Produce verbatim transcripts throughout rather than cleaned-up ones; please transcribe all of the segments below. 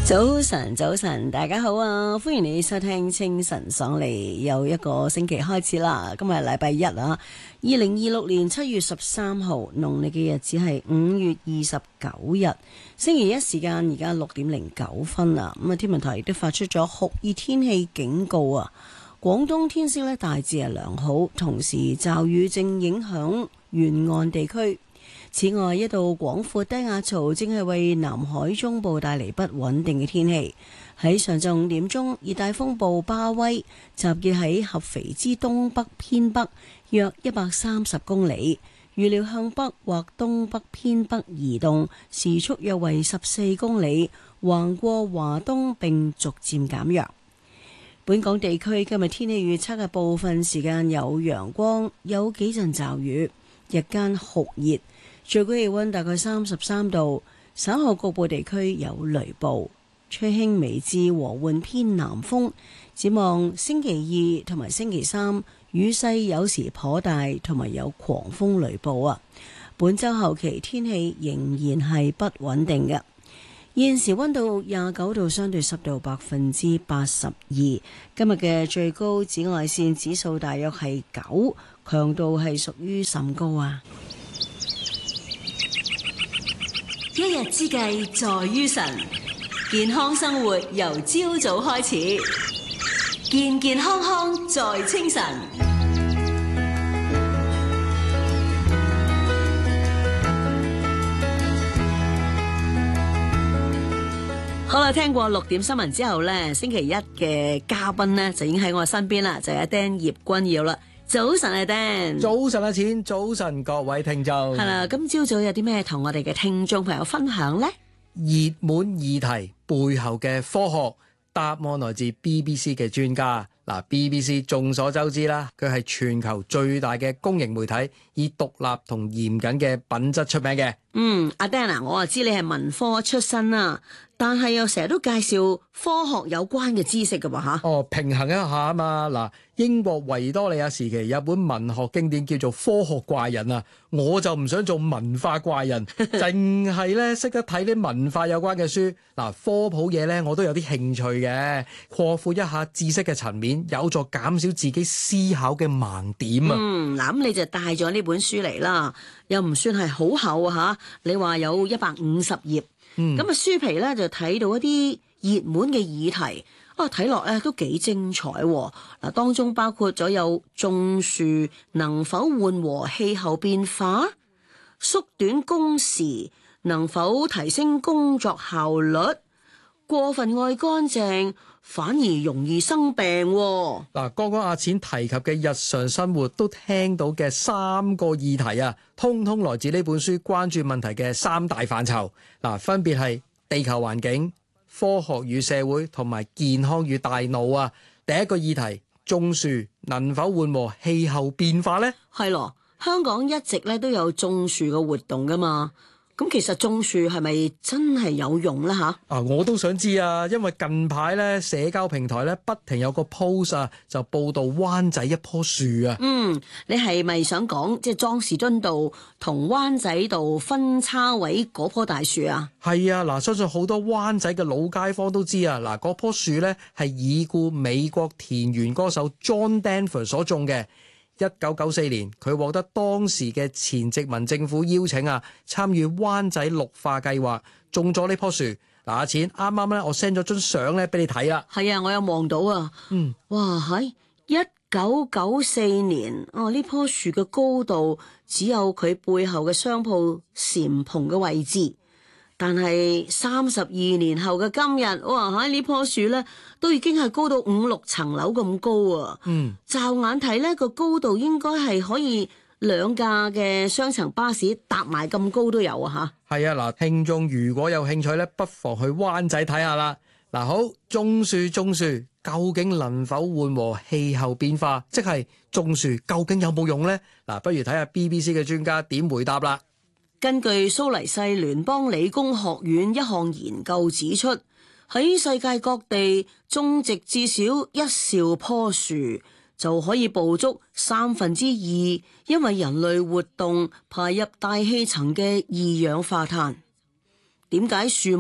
早晨，早晨，大家好啊！歡迎你收聽清晨爽利，又一個星期開始啦。今日係禮拜一啊，二零二六年七月十三號，農曆嘅日子係五月二十九日，星期一時間而家六點零九分啦。咁啊，天文台亦都發出咗酷熱天氣警告啊！廣東天色呢大致係良好，同時驟雨正影響沿岸地區。此外，一道廣闊低壓槽正係為南海中部帶嚟不穩定嘅天氣。喺上晝五點鐘，熱帶風暴巴威集結喺合肥之東北偏北約一百三十公里，預料向北或東北偏北移動，時速約為十四公里，橫過華東並逐漸減弱。本港地區今日天氣預測嘅部分時間有陽光，有幾陣驟雨，日間酷熱。最高氣溫大概三十三度，稍後局部地區有雷暴，吹輕微至和緩偏南風。展望星期二同埋星期三，雨勢有時頗大，同埋有狂風雷暴啊！本週後期天氣仍然係不穩定嘅。現時溫度廿九度，相對濕度百分之八十二。今日嘅最高紫外線指數大約係九，強度係屬於甚高啊！一日之計在於晨，健康生活由朝早開始，健健康康在清晨。好啦，聽過六點新聞之後呢，星期一嘅嘉賓呢就已經喺我身邊啦，就係阿 Dan 葉君耀啦。早晨啊 Dan， 早晨啊錢，早晨各位聽眾。 係啦，今朝早有啲咩同我哋嘅聽眾朋友分享呢？ 熱門議題背後嘅科學答案來自 B B C 嘅專家。嗱 ，B B C 眾所周知啦，佢係全球最大嘅公營媒體，以獨立同嚴謹嘅品質出名嘅。 嗯，阿 Dan 啊，我啊知你係文科出身啦，但係又成日都介紹科學有關嘅知識㗎喎吓。 哦，平衡一下啊嘛。嗱，英國維多利亞時期有本文學經典叫做《科學怪人》啊，我就唔想做文化怪人，淨係咧識得睇啲文化有關嘅書。嗱，科普嘢咧我都有啲興趣嘅，擴闊一下知識嘅層面，有助減少自己思考嘅盲點啊。 嗯，嗱，咁你就帶咗呢本書嚟啦，又唔算係好厚啊吓，你話有一百五十頁。咁啊、嗯，書皮咧就睇到一啲熱門嘅議題，啊睇落咧都幾精彩喎。嗱，當中包括咗有種樹能否緩和氣候變化，縮短工時能否提升工作效率，過分愛乾淨反而容易生病喎。 嗱，剛剛阿錢提及嘅日常生活都聽到嘅三個議題啊，通通來自呢本書關注問題嘅三大範疇。嗱，分別係地球環境、科學與社會同埋健康與大腦啊。第一個議題，種樹能否緩和氣候變化呢？係咯，香港一直咧都有種樹嘅活動噶嘛。咁其實種樹係咪真係有用咧吓？ 啊，我都想知啊，因為近排咧社交平台咧不停有個 post 啊，就報道灣仔一棵樹啊。 嗯，你係咪想講即係莊士敦道同灣仔道分叉位嗰棵大樹啊？ 係啊，嗱，相信好多灣仔嘅老街坊都知啊。嗱，嗰棵樹咧係已故美國田園歌手 John Denver 所種嘅。一九九四年，佢獲得當時嘅前殖民政府邀請啊，參與灣仔綠化計劃，種咗呢棵樹。嗱，阿錢啱啱咧，我 send 咗張相咧俾你睇啦。 係啊，我有望到啊。嗯，哇，喺一九九四年，哦，呢棵樹嘅高度只有佢背後嘅商鋪禪蓬嘅位置。但係三十二年後嘅今日，哇！喺呢棵樹咧，都已經係高到五六層樓咁高啊！嗯，驟眼睇咧，個高度應該係可以兩架嘅雙層巴士搭埋咁高都有啊！吓， 係啊，嗱，聽眾如果有興趣咧，不妨去灣仔睇下啦。嗱，好，種樹種樹，究竟能否緩和氣候變化？即係種樹究竟有冇用呢？嗱，不如睇下 B B C 嘅專家點回答啦。 根據蘇黎世聯邦理工學院一項研究指出，喺世界各地種植至少一兆棵樹，就可以捕捉三分之二因為人類活動排入大氣層嘅二氧化碳。點解樹木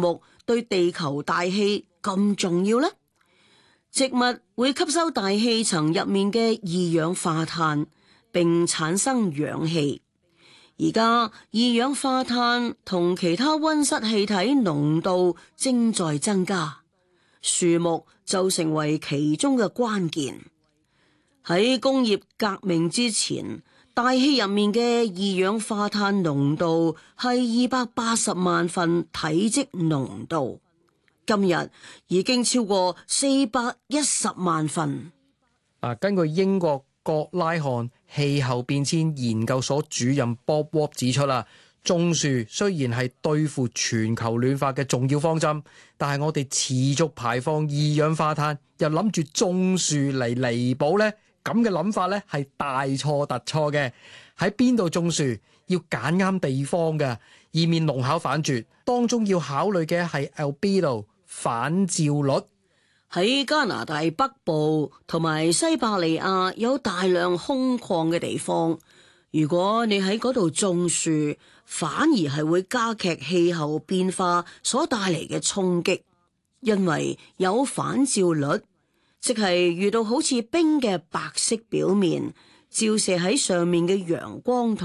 對地球大氣咁重要呢？植物會吸收大氣層入面嘅二氧化碳，並產生氧氣。而家二氧化碳同其他溫室氣體濃度正在增加，樹木就成為其中嘅關鍵。喺工業革命之前，大氣入面嘅二氧化碳濃度係二百八十萬份體積濃度，今日已經超過四百一十萬份。 啊，根據英國葛拉漢氣候變遷研究所主任 Bob Watt 指出啦，種樹雖然係對付全球暖化嘅重要方針，但係我哋持續排放二氧化碳，又諗住種樹嚟彌補呢，咁嘅諗法呢係大錯特錯嘅。喺邊度種樹要揀啱地方嘅，以免弄巧反拙。當中要考慮嘅係 albedo 反照率。 喺加拿大北部同埋西伯利亞有大量空曠嘅地方，如果你喺嗰度種樹，反而係會加劇氣候變化所帶嚟嘅衝擊，因為有反照率，即係遇到好似冰嘅白色表面，照射喺上面嘅陽光同